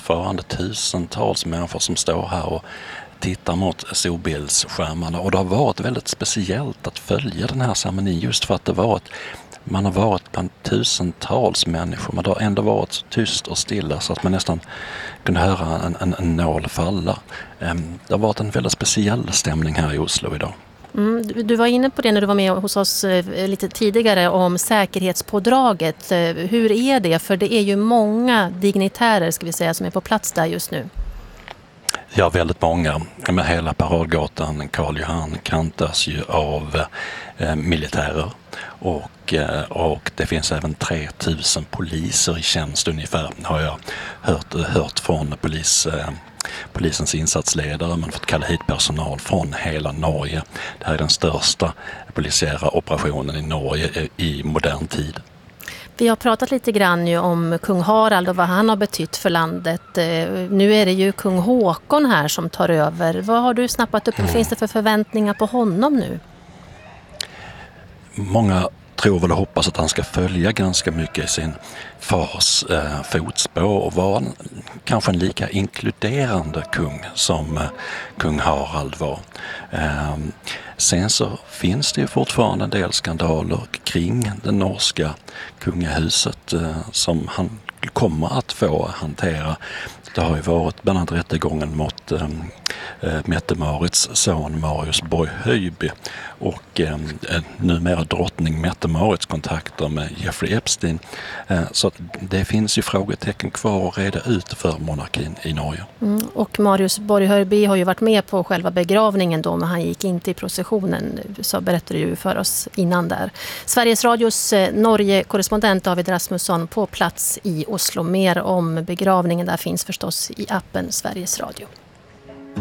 fortfarande tusentals människor som står här och tittar mot storbildsskärmarna, och det har varit väldigt speciellt att följa den här ceremonin just för att man har varit bland tusentals människor, men det har ändå varit så tyst och stilla så att man nästan kunde höra en nål falla. Det har varit en väldigt speciell stämning här i Oslo idag. Du var inne på det när du var med hos oss lite tidigare om säkerhetspådraget. Hur är det? För det är ju många dignitärer, ska vi säga, som är på plats där just nu. Ja, väldigt många. Med hela paradgatan Karl Johan kantas ju av militärer och det finns även 3000 poliser i tjänst ungefär, har jag hört från polisens insatsledare. Man har fått kalla hit personal från hela Norge. Det här är den största polisiära operationen i Norge i modern tid. Vi har pratat lite grann ju om kung Harald och vad han har betytt för landet. Nu är det ju kung Håkon här som tar över. Vad har du snappat upp? Vad finns det för förväntningar på honom nu? Många tror väl och hoppas att han ska följa ganska mycket i sin fars fotspår och vara kanske en lika inkluderande kung som kung Harald var. Sen så finns det ju fortfarande en del skandaler kring det norska kungahuset som han kommer att få hantera. Det har ju varit bland annat rättegången mot Mette-Marits son Marius Borg-Höjby och numera drottning Mette-Marits kontakter med Jeffrey Epstein. Så det finns ju frågetecken kvar att reda ut för monarkin i Norge. Och Marius Borg-Höjby har ju varit med på själva begravningen då, men han gick inte i processionen, så berättade du för oss innan där. Sveriges Radios Norge-korrespondent David Rasmusson på plats i Oslo. Mer om begravningen där finns förstås i appen Sveriges Radio.